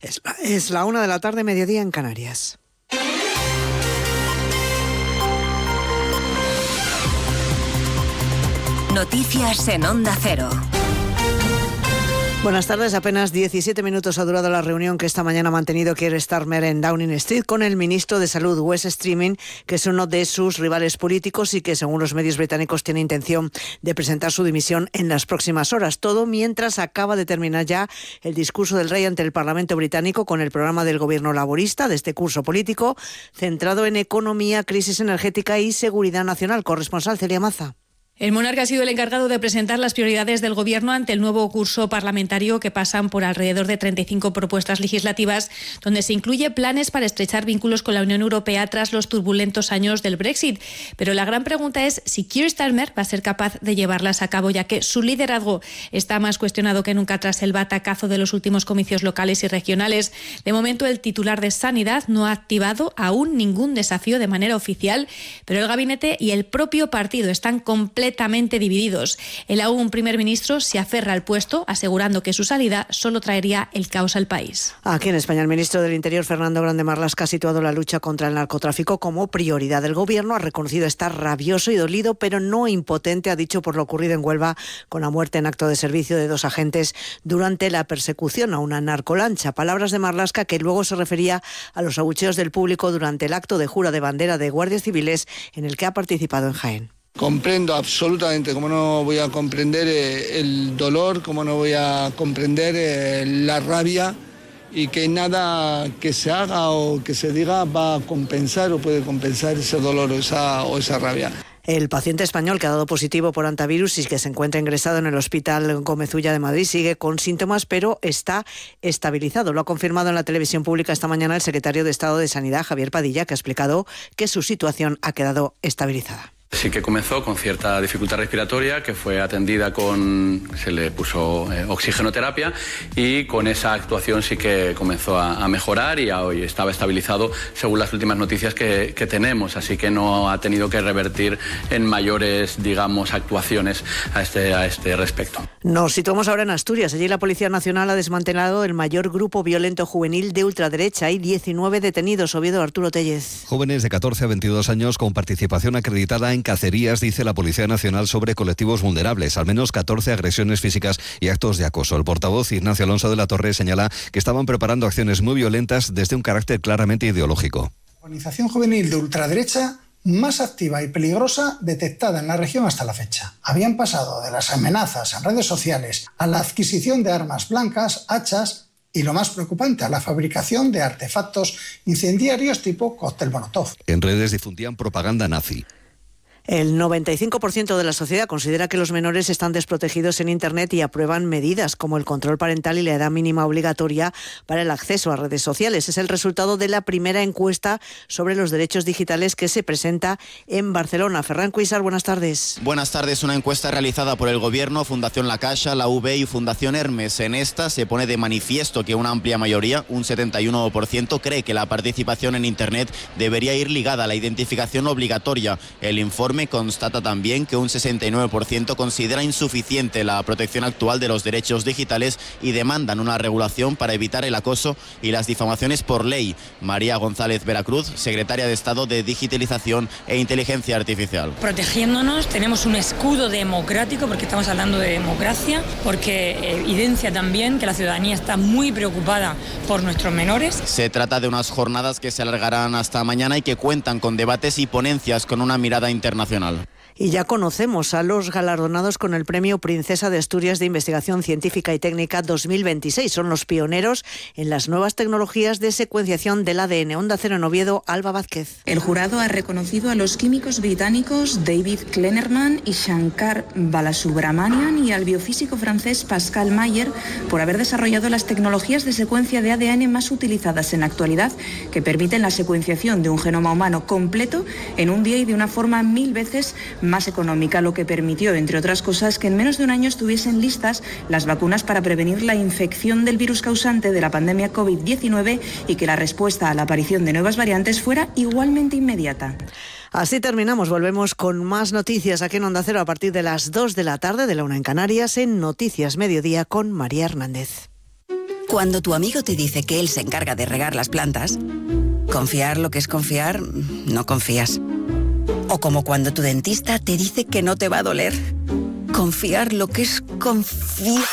Es la 1 de la tarde, mediodía en Canarias. Noticias en Onda Cero. Buenas tardes. Apenas 17 minutos ha durado la reunión que esta mañana ha mantenido Keir Starmer en Downing Street con el ministro de Salud, Wes Streeting, que es uno de sus rivales políticos y que, según los medios británicos, tiene intención de presentar su dimisión en las próximas horas. Todo mientras acaba de terminar ya el discurso del rey ante el Parlamento británico con el programa del gobierno laborista de este curso político, centrado en economía, crisis energética y seguridad nacional. Corresponsal Celia Maza. El monarca ha sido el encargado de presentar las prioridades del Gobierno ante el nuevo curso parlamentario, que pasan por alrededor de 35 propuestas legislativas, donde se incluye planes para estrechar vínculos con la Unión Europea tras los turbulentos años del Brexit. Pero la gran pregunta es si Keir Starmer va a ser capaz de llevarlas a cabo, ya que su liderazgo está más cuestionado que nunca tras el batacazo de los últimos comicios locales y regionales. De momento, el titular de Sanidad no ha activado aún ningún desafío de manera oficial, pero el gabinete y el propio partido están completamente divididos. El aún primer ministro se aferra al puesto, asegurando que su salida solo traería el caos al país. Aquí en España, el ministro del Interior, Fernando Grande Marlaska, ha situado la lucha contra el narcotráfico como prioridad del Gobierno. Ha reconocido estar rabioso y dolido, pero no impotente, ha dicho, por lo ocurrido en Huelva con la muerte en acto de servicio de 2 agentes durante la persecución a una narcolancha. Palabras de Marlaska, que luego se refería a los abucheos del público durante el acto de jura de bandera de guardias civiles en el que ha participado en Jaén. Comprendo absolutamente, como no voy a comprender el dolor, como no voy a comprender la rabia, y que nada que se haga o que se diga va a compensar o puede compensar ese dolor o esa rabia. El paciente español que ha dado positivo por antivirus y que se encuentra ingresado en el Hospital Gómez Ulla de Madrid sigue con síntomas, pero está estabilizado. Lo ha confirmado en la televisión pública esta mañana el secretario de Estado de Sanidad, Javier Padilla, que ha explicado que su situación ha quedado estabilizada. Sí que comenzó con cierta dificultad respiratoria, que fue atendida se le puso oxigenoterapia, y con esa actuación sí que comenzó a mejorar y hoy estaba estabilizado según las últimas noticias que tenemos, así que no ha tenido que revertir en mayores, digamos, actuaciones a este respecto. Nos situamos ahora en Asturias. Allí la Policía Nacional ha desmantelado el mayor grupo violento juvenil de ultraderecha. Hay 19 detenidos. Oviedo, Arturo Tellez. Jóvenes de 14 a 22 años con participación acreditada en cacerías, dice la Policía Nacional, sobre colectivos vulnerables. Al menos 14 agresiones físicas y actos de acoso. El portavoz Ignacio Alonso de la Torre señala que estaban preparando acciones muy violentas desde un carácter claramente ideológico. Organización juvenil de ultraderecha más activa y peligrosa detectada en la región hasta la fecha. Habían pasado de las amenazas en redes sociales a la adquisición de armas blancas, hachas y, lo más preocupante, a la fabricación de artefactos incendiarios tipo cóctel Molotov. En redes difundían propaganda nazi. El 95% de la sociedad considera que los menores están desprotegidos en Internet y aprueban medidas como el control parental y la edad mínima obligatoria para el acceso a redes sociales. Es el resultado de la primera encuesta sobre los derechos digitales que se presenta en Barcelona. Ferran Cuisar, buenas tardes. Buenas tardes. Una encuesta realizada por el Gobierno, Fundación La Caixa, la UB y Fundación Hermes. En esta se pone de manifiesto que una amplia mayoría, un 71%, cree que la participación en Internet debería ir ligada a la identificación obligatoria. El informe constata también que un 69% considera insuficiente la protección actual de los derechos digitales y demandan una regulación para evitar el acoso y las difamaciones por ley. María González Veracruz, secretaria de Estado de Digitalización e Inteligencia Artificial. Protegiéndonos tenemos un escudo democrático, porque estamos hablando de democracia, porque evidencia también que la ciudadanía está muy preocupada por nuestros menores. Se trata de unas jornadas que se alargarán hasta mañana y que cuentan con debates y ponencias con una mirada internacional. Y ya conocemos a los galardonados con el Premio Princesa de Asturias de Investigación Científica y Técnica 2026. Son los pioneros en las nuevas tecnologías de secuenciación del ADN. Onda Cero en Oviedo, Alba Vázquez. El jurado ha reconocido a los químicos británicos David Kleinerman y Shankar Balasubramanian y al biofísico francés Pascal Mayer por haber desarrollado las tecnologías de secuencia de ADN más utilizadas en la actualidad, que permiten la secuenciación de un genoma humano completo en un día y de una forma 1000 veces más económica, lo que permitió, entre otras cosas, que en menos de un año estuviesen listas las vacunas para prevenir la infección del virus causante de la pandemia COVID-19 y que la respuesta a la aparición de nuevas variantes fuera igualmente inmediata. Así terminamos. Volvemos con más noticias aquí en Onda Cero a partir de las 2 de la tarde, de la 1 en Canarias, en Noticias Mediodía con María Hernández. Cuando tu amigo te dice que él se encarga de regar las plantas, confiar lo que es confiar, no confías. O como cuando tu dentista te dice que no te va a doler. Confiar lo que es confiar.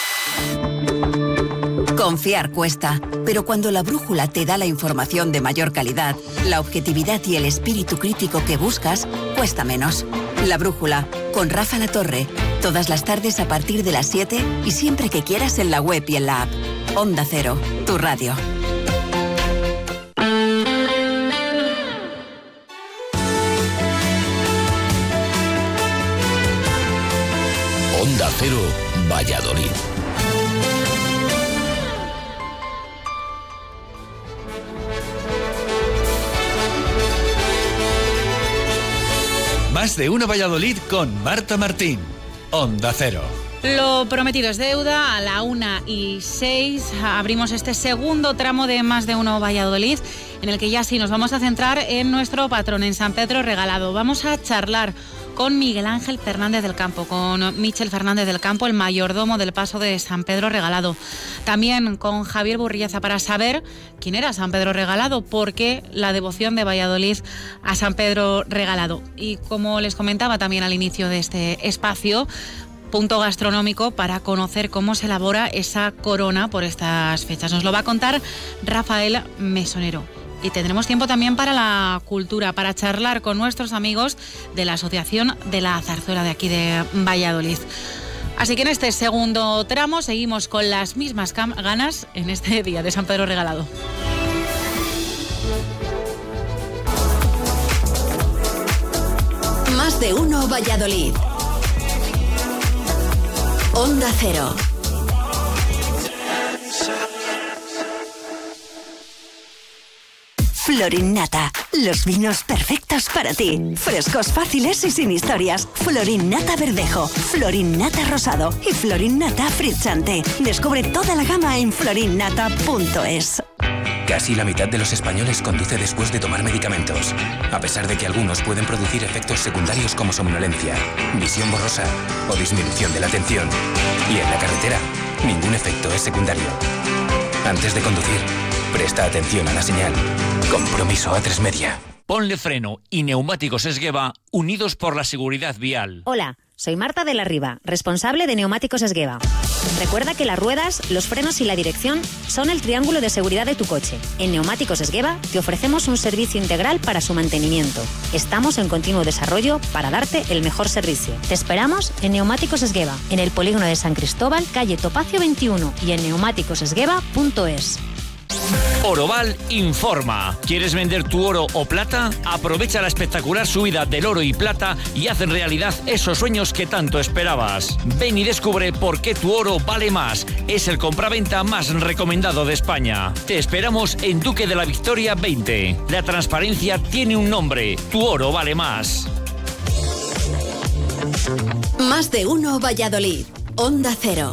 Confiar cuesta, pero cuando la brújula te da la información de mayor calidad, la objetividad y el espíritu crítico que buscas, cuesta menos. La brújula, con Rafa Latorre, todas las tardes a partir de las 7 y siempre que quieras en la web y en la app. Onda Cero, tu radio. Onda Cero, Valladolid. Más de uno Valladolid con Marta Martín. Onda Cero. Lo prometido es deuda. A la 1:06 abrimos este segundo tramo de Más de uno Valladolid, en el que ya sí nos vamos a centrar en nuestro patrón, en San Pedro Regalado. Vamos a charlar con Miguel Ángel Fernández del Campo, con Michel Fernández del Campo, el mayordomo del Paso de San Pedro Regalado. También con Javier Burriaza para saber quién era San Pedro Regalado, por qué la devoción de Valladolid a San Pedro Regalado. Y como les comentaba también al inicio de este espacio, punto gastronómico para conocer cómo se elabora esa corona por estas fechas. Nos lo va a contar Rafael Mesonero. Y tendremos tiempo también para la cultura, para charlar con nuestros amigos de la Asociación de la Zarzuela de aquí de Valladolid. Así que en este segundo tramo seguimos con las mismas ganas en este día de San Pedro Regalado. Más de uno Valladolid. Onda Cero. Florinnata, los vinos perfectos para ti. Frescos, fáciles y sin historias. Florinnata Verdejo, Florinnata Rosado y Florinnata Frizzante. Descubre toda la gama en florinnata.es. Casi la mitad de los españoles conduce después de tomar medicamentos, a pesar de que algunos pueden producir efectos secundarios como somnolencia, visión borrosa o disminución de la atención. Y en la carretera, ningún efecto es secundario. Antes de conducir, presta atención a la señal. Compromiso A3 Media. Ponle Freno y Neumáticos Esgueva, unidos por la seguridad vial. Hola, soy Marta de la Riva, responsable de Neumáticos Esgueva. Recuerda que las ruedas, los frenos y la dirección son el triángulo de seguridad de tu coche. En Neumáticos Esgueva te ofrecemos un servicio integral para su mantenimiento. Estamos en continuo desarrollo para darte el mejor servicio. Te esperamos en Neumáticos Esgueva, en el polígono de San Cristóbal, calle Topacio 21 y en neumáticosesgueva.es. Oroval informa. ¿Quieres vender tu oro o plata? Aprovecha la espectacular subida del oro y plata y haz en realidad esos sueños que tanto esperabas. Ven y descubre por qué tu oro vale más. Es el compraventa más recomendado de España. Te esperamos en Duque de la Victoria 20. La transparencia tiene un nombre. Tu oro vale más. Más de uno Valladolid. Onda Cero.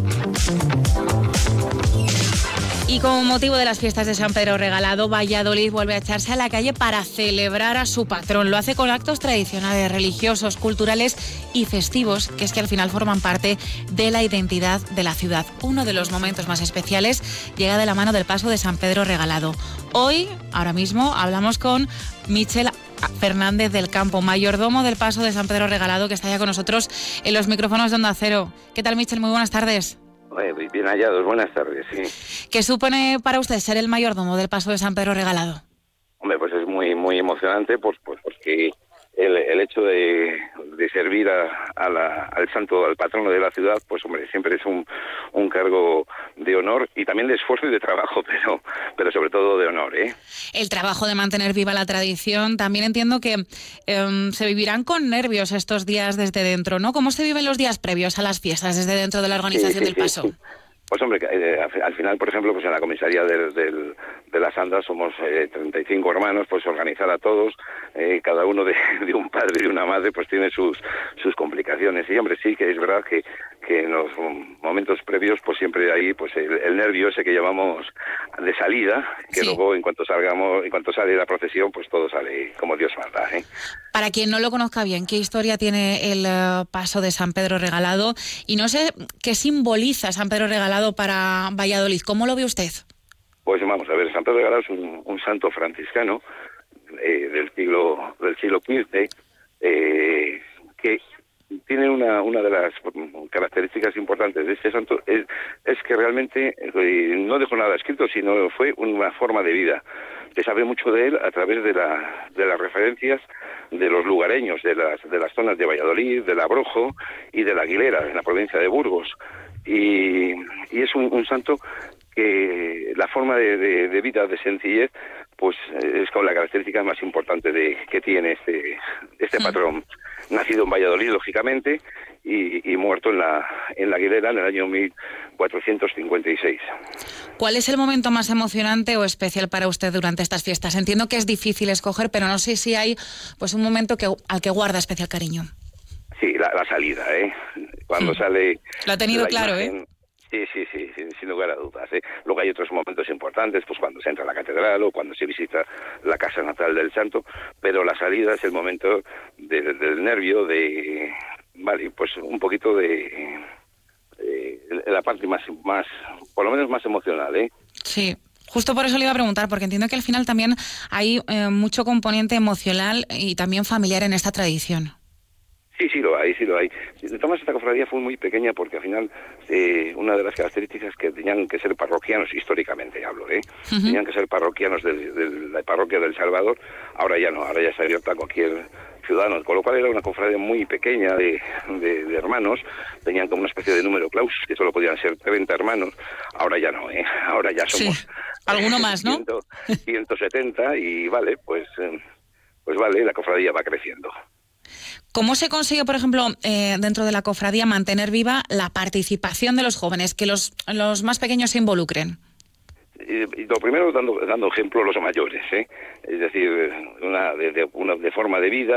Y con motivo de las fiestas de San Pedro Regalado, Valladolid vuelve a echarse a la calle para celebrar a su patrón. Lo hace con actos tradicionales, religiosos, culturales y festivos, que es que al final forman parte de la identidad de la ciudad. Uno de los momentos más especiales llega de la mano del Paso de San Pedro Regalado. Hoy, ahora mismo, hablamos con Michel Fernández del Campo, mayordomo del Paso de San Pedro Regalado, que está ya con nosotros en los micrófonos de Onda Cero. ¿Qué tal, Michel? Muy buenas tardes. Bien hallados, buenas tardes, sí. ¿Qué supone para usted ser el mayordomo del Paso de San Pedro Regalado? Hombre, pues es muy emocionante, pues porque el hecho de servir al santo, al patrono de la ciudad, pues hombre, siempre es un cargo de honor y también de esfuerzo y de trabajo, pero sobre todo de honor, ¿eh? El trabajo de mantener viva la tradición, también entiendo que se vivirán con nervios estos días desde dentro, ¿no? ¿Cómo se viven los días previos a las fiestas desde dentro de la organización del Paso? Sí. Pues hombre, al final, por ejemplo, pues en la comisaría de las Andas somos 35 hermanos, pues organizar a todos, cada uno de un padre y de una madre, pues tiene sus complicaciones. Y hombre, sí que es verdad que que en los momentos previos pues siempre hay pues el nervio ese que llamamos de salida, que sí. Luego en cuanto sale la procesión pues todo sale como Dios manda, ¿eh? Para quien no lo conozca bien, ¿qué historia tiene el paso de San Pedro Regalado? Y no sé qué simboliza San Pedro Regalado para Valladolid. ¿Cómo lo ve usted? Pues vamos a ver, San Pedro Regalado es un santo franciscano del siglo XV, que tiene una de las características importantes de este santo es que realmente no dejó nada escrito, sino fue una forma de vida. Se sabe mucho de él a través de las referencias de los lugareños, de las zonas de Valladolid, del Abrojo y de la Aguilera, en la provincia de Burgos. Y es un santo que la forma de vida, de sencillez, pues es con la característica más importante que tiene este patrón. Nacido en Valladolid, lógicamente, y muerto en la Aguilera en el año 1456. ¿Cuál es el momento más emocionante o especial para usted durante estas fiestas? Entiendo que es difícil escoger, pero no sé si hay pues un momento al que guarda especial cariño. Sí, la salida, ¿eh? Cuando sale... Lo ha tenido claro, imagen, ¿eh? Sí, sin lugar a dudas, ¿eh? Luego hay otros momentos importantes, pues cuando se entra a la catedral o cuando se visita la casa natal del santo, pero la salida es el momento del nervio, vale, pues un poquito de la parte más, por lo menos más emocional, ¿eh? Sí. Justo por eso le iba a preguntar, porque entiendo que al final también hay mucho componente emocional y también familiar en esta tradición. Sí lo hay. De todas esta cofradía fue muy pequeña porque al final una de las características que tenían que ser parroquianos, históricamente hablo, tenían que ser parroquianos de la parroquia del Salvador, ahora ya no, ahora ya está abierta a cualquier ciudadano, con lo cual era una cofradía muy pequeña de hermanos, tenían como una especie de número clausus, que solo podían ser 30 hermanos, ahora ya no, ahora ya somos... Sí. Alguno más, ¿no? 170 y vale, pues vale, la cofradía va creciendo. ¿Cómo se consigue, por ejemplo, dentro de la cofradía mantener viva la participación de los jóvenes, que los más pequeños se involucren? Lo primero dando ejemplo a los mayores, es decir, una de forma de vida.